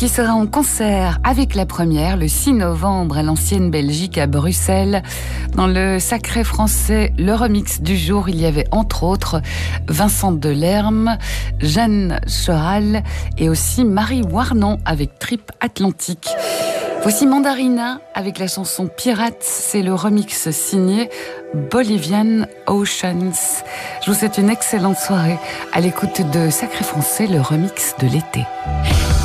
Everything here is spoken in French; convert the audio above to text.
qui sera en concert avec la première le 6 novembre à l'Ancienne Belgique à Bruxelles. Dans le Sacré Français, le remix du jour, il y avait entre autres Vincent Delerme, Jeanne Choral et aussi Marie Warnon avec Trip Atlantique. Voici Mandarina avec la chanson Pirates, c'est le remix signé Bolivian Oceans. Je vous souhaite une excellente soirée à l'écoute de Sacré Français, le remix de l'été.